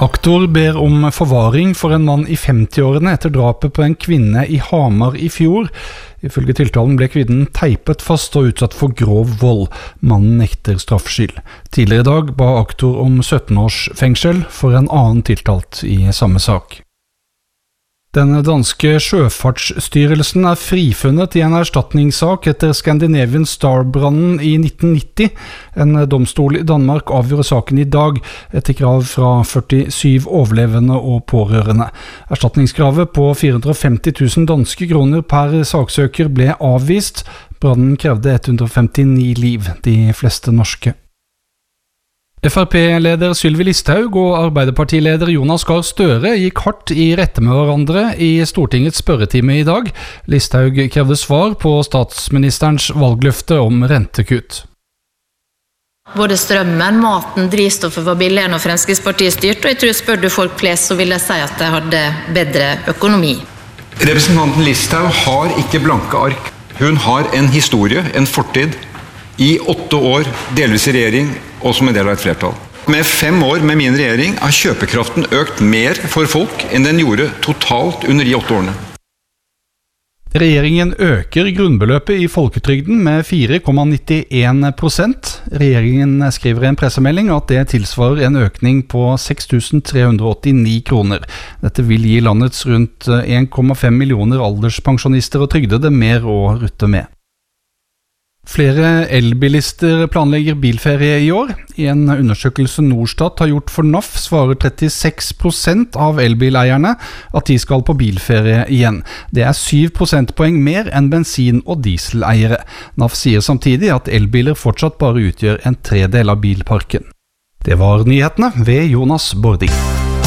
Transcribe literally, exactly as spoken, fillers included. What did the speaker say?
Aktor ber om forvaring for en mann i femti-årene etter drapet på en kvinne i Hamar i fjor. Ifølge tiltalen ble kvinnen teipet fast og utsatt for grov vold. Mannen nekter straffskyld. Tidligere i dag ba aktor om sytten års fengsel for en annen tiltalt i samme sak. Den danske sjøfartsstyrelsen er frifunnet i en erstatningssak etter Scandinavian Star-brannen i nitten nitti. En domstol i Danmark avgjorde saken i dag etter krav fra førtisju overlevende og pårørende. Erstatningskravet på fire hundre og femti tusen danske kroner per saksøker ble avvist. Brannen krevde ett hundre og femtini liv, de fleste norske. F R P-leder Sylvi Listhaug og Arbeiderpartileder Jonas Gahr Støre gikk hardt i rette med hverandre i Stortingets spørretime i dag. Listhaug krevde svar på statsministerens valgløfte om rentekutt. Både strømmen, maten, drivstoffet var billigere når Fremskrittspartiet styrte, og jeg tror spør du folk flest så vil jeg si at de hadde bedre økonomi. Representanten Listhaug har ikke blanke ark. Hun har en historie, en fortid, i åtte år, delvis i regjering, og som en del av et flertall. Med fem år med min regjering har kjøpekraften økt mer for folk enn den gjorde totalt under de åtte årene. Regjeringen øker grunnbeløpet i folketrygden med fire komma nittien prosent. Regjeringen skriver i en pressemelding at det tilsvarer en økning på seks tusen tre hundre og åttini kroner. Dette vil gi landets rundt en komma fem millioner alderspensjonister og trygdede mer å rutte med. Flere elbilister planlegger bilferie i år. I en undersøkelse Norstat har gjort for N A F svarer trettiseks prosent av elbileierne at de skal på bilferie igjen. Det er syv prosentpoeng mer enn bensin- og dieseleiere. N A F sier samtidig at elbiler fortsatt bare utgjør en tredel av bilparken. Det var nyhetene ved Jonas Bording.